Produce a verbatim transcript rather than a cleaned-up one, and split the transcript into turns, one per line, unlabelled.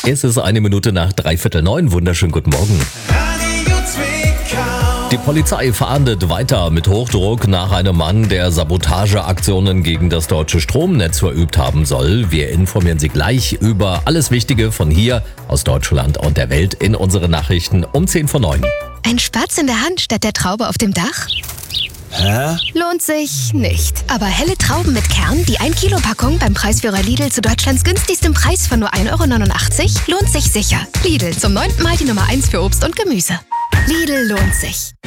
Es ist eine Minute nach dreiviertel neun. Wunderschönen guten Morgen. Die Polizei fahndet weiter mit Hochdruck nach einem Mann, der Sabotageaktionen gegen das deutsche Stromnetz verübt haben soll. Wir informieren Sie gleich über alles Wichtige von hier aus Deutschland und der Welt in unseren Nachrichten um zehn vor neun.
Ein Spatz in der Hand statt der Traube auf dem Dach?
Hä?
Lohnt sich nicht. Aber helle Trauben mit Kern, die ein Kilo Packung beim Preisführer Lidl zu Deutschlands günstigstem Preis von nur ein Euro neunundachtzig, lohnt sich sicher. Lidl, zum neunten Mal die Nummer eins für Obst und Gemüse. Lidl lohnt sich.